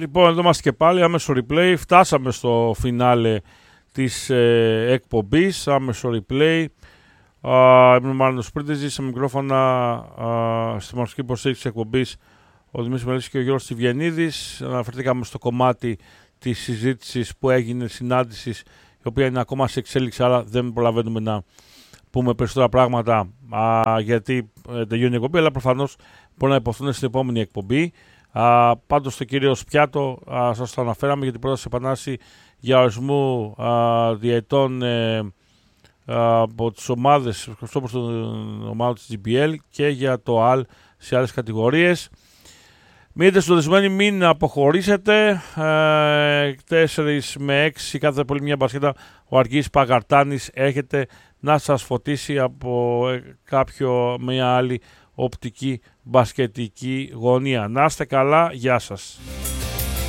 Λοιπόν, εδώ είμαστε και πάλι, άμεσο replay. Φτάσαμε στο φινάλε της εκπομπής, άμεσο replay. Είμαι ο Μάρτινος Πρίτεζης, σε μικρόφωνα στη μορφική υποστήριξη της εκπομπής ο Δημήτρης Μελίσης και ο Γιώργος Τιβιανίδης. Αναφερθήκαμε στο κομμάτι της συζήτησης που έγινε, συνάντησης, η οποία είναι ακόμα σε εξέλιξη, άρα δεν προλαβαίνουμε να πούμε περισσότερα πράγματα γιατί τελειώνει η εκπομπή, αλλά προφανώς μπορεί να υποθούν στην επόμενη εκπομπή. Πάντως το κύριο Σπιάτο σας το αναφέραμε για την πρόταση επανάσταση για ορισμού διαιτών από τις ομάδες, όπως την ομάδα της GPL και για το ΑΛ σε άλλες κατηγορίες. Μείνετε συντονισμένοι, μην αποχωρήσετε. 4 με 6 κάθε πολύ μια μπασκέτα. Ο Αργής Παγαρτάνης έρχεται να σας φωτίσει από μια άλλη οπτική μπασκετική γωνία. Να είστε καλά, γεια σας.